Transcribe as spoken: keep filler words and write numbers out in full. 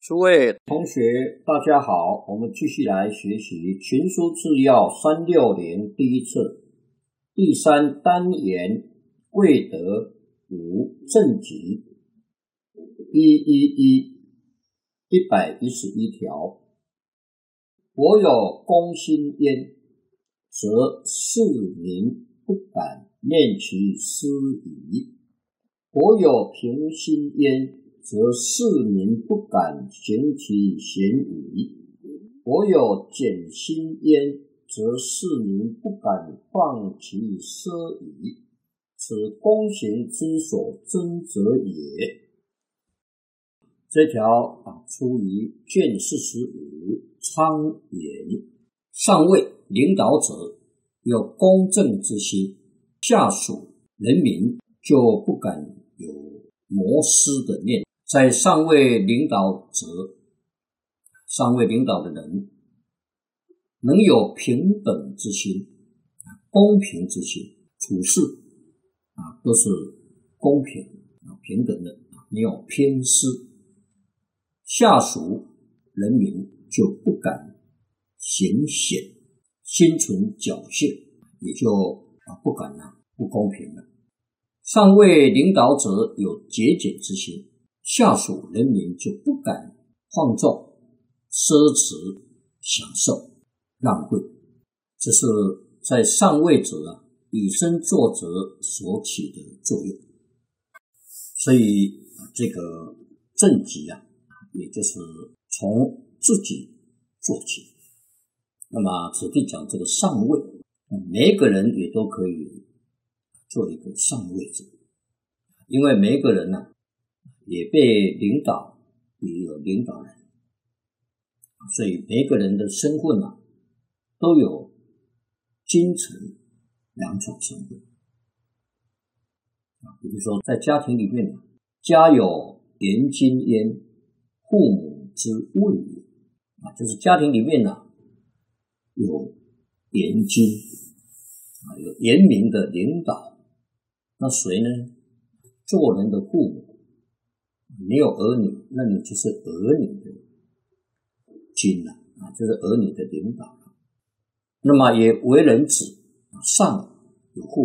诸位同学大家好，我们继续来学习群书治要三六零第一册第三单元贵德五正集一一一一百一十一条。国有公心焉，则市民不敢念其私疑；国有平心焉，则市民不敢行其嫌疑；国有俭心焉，则市民不敢放其奢疑。此公行之所争者也。这条啊，出于卷四十五昌言，上位领导者有公正之心，下属人民就不敢有谋私的念。在上位领导者，上位领导的人能有平等之心、公平之心，处事啊都是公平啊平等的，没有偏私。下属人民就不敢行险，心存侥幸，也就啊不敢啊不公平了。上位领导者有节俭之心，下属人民就不敢放纵、奢侈、享受、浪费，这是在上位者啊以身作则所起的作用。所以这个正集啊，也就是从自己做起。那么此地讲这个上位，每一个人也都可以做一个上位者，因为每一个人呢、啊也被领导，也有领导人，所以每个人的身份啊，都有君臣两种身份。比如说在家庭里面，家有严君焉，父母之问也。啊，就是家庭里面呢、啊，有严君，啊，有严明的领导。那谁呢？做人的父母。没有儿女，那你就是儿女的君了啊，就是儿女的领导了。那么也为人子，上有父